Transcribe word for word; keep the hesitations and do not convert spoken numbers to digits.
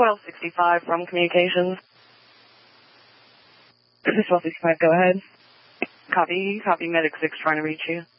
twelve sixty-five from communications. twelve sixty-five, go ahead. Copy, copy, Medic six trying to reach you.